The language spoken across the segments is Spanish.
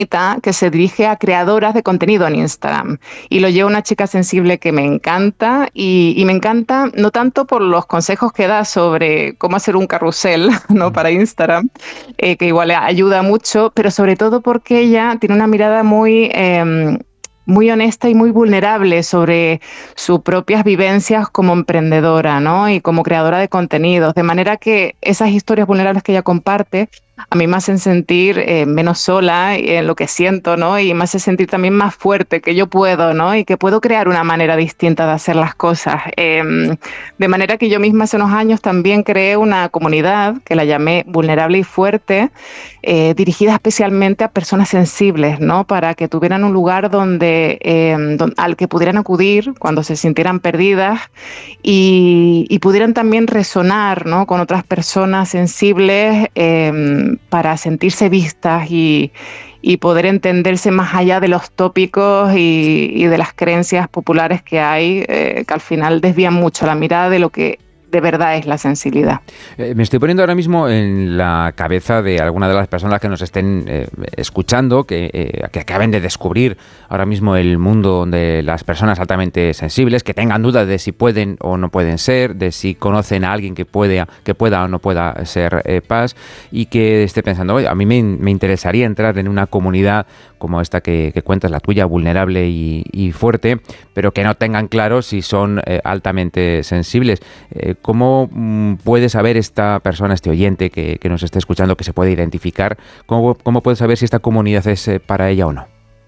que se dirige a creadoras de contenido en Instagram y lo lleva una chica sensible que me encanta y me encanta no tanto por los consejos que da sobre cómo hacer un carrusel, ¿no? Para Instagram, que igual ayuda mucho, pero sobre todo porque ella tiene una mirada muy honesta y muy vulnerable sobre sus propias vivencias como emprendedora, ¿no? Y como creadora de contenidos, de manera que esas historias vulnerables que ella comparte a mí me hacen sentir menos sola en lo que siento, ¿no? Y me hace sentir también más fuerte, que yo puedo, ¿no? Y que puedo crear una manera distinta de hacer las cosas. De manera que yo misma hace unos años también creé una comunidad que la llamé Vulnerable y Fuerte, dirigida especialmente a personas sensibles, ¿no? Para que tuvieran un lugar al que pudieran acudir cuando se sintieran perdidas y pudieran también resonar, ¿no? Con otras personas sensibles, para sentirse vistas y poder entenderse más allá de los tópicos y de las creencias populares que hay, que al final desvían mucho la mirada de lo que de verdad es la sensibilidad. Me estoy poniendo ahora mismo en la cabeza de alguna de las personas que nos estén escuchando, que acaben de descubrir ahora mismo el mundo de las personas altamente sensibles, que tengan dudas de si pueden o no pueden ser, de si conocen a alguien que pueda o no pueda ser PAS, y que esté pensando, oye, a mí me interesaría entrar en una comunidad como esta que cuentas, la tuya, vulnerable y fuerte, pero que no tengan claro si son altamente sensibles. ¿Cómo puede saber esta persona, este oyente que nos esté escuchando, que se puede identificar? ¿Cómo puede saber si esta comunidad es para ella o no?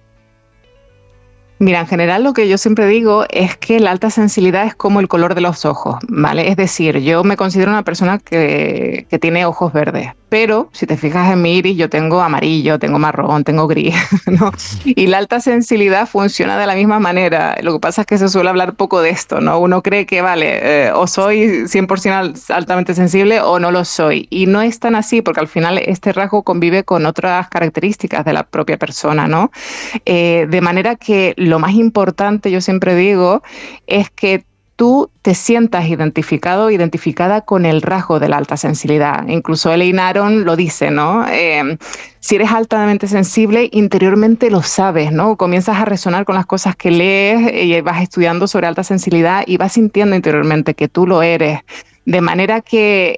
Mira, en general lo que yo siempre digo es que la alta sensibilidad es como el color de los ojos, ¿vale? Es decir, yo me considero una persona que tiene ojos verdes, pero si te fijas en mi iris, yo tengo amarillo, tengo marrón, tengo gris, ¿no? Y la alta sensibilidad funciona de la misma manera. Lo que pasa es que se suele hablar poco de esto, ¿no? Uno cree que, vale, o soy 100% altamente sensible o no lo soy. Y no es tan así, porque al final este rasgo convive con otras características de la propia persona, ¿no? De manera que lo más importante, yo siempre digo, es que tú te sientas identificado o identificada con el rasgo de la alta sensibilidad. Incluso Elaine Aron lo dice, ¿no? Si eres altamente sensible, interiormente lo sabes, ¿no? Comienzas a resonar con las cosas que lees y vas estudiando sobre alta sensibilidad y vas sintiendo interiormente que tú lo eres. De manera que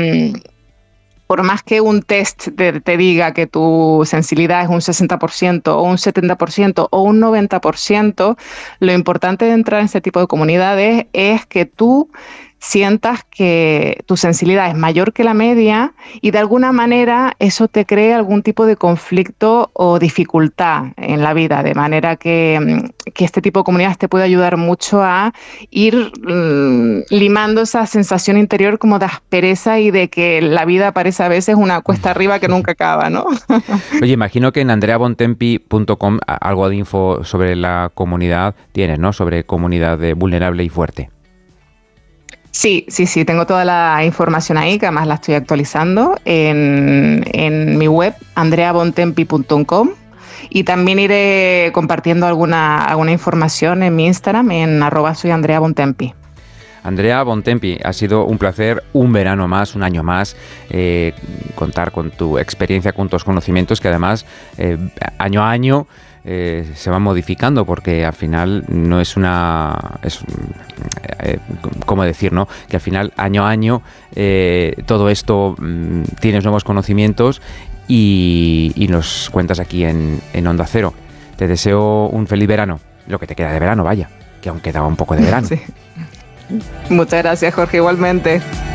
por más que un test te diga que tu sensibilidad es un 60% o un 70% o un 90%, lo importante de entrar en este tipo de comunidades es que tú sientas que tu sensibilidad es mayor que la media y de alguna manera eso te cree algún tipo de conflicto o dificultad en la vida, de manera que este tipo de comunidades te puede ayudar mucho a ir limando esa sensación interior como de aspereza y de que la vida parece a veces una cuesta arriba que nunca acaba, ¿no? Oye, imagino que en andreabontempi.com algo de info sobre la comunidad tienes, ¿no? Sobre comunidad de vulnerable y fuerte. Sí, tengo toda la información ahí, que además la estoy actualizando en mi web, andreabontempi.com, y también iré compartiendo alguna información en mi Instagram, en @soyandreabontempi. Andrea Bontempi, ha sido un placer, un verano más, un año más, contar con tu experiencia, con tus conocimientos, que además año a año se van modificando, porque al final no es ¿cómo decir, no? Que al final año a año todo esto tienes nuevos conocimientos y nos cuentas aquí en Onda Cero. Te deseo un feliz verano, lo que te queda de verano, vaya, que aún quedaba un poco de verano. Sí. Muchas gracias, Jorge, igualmente.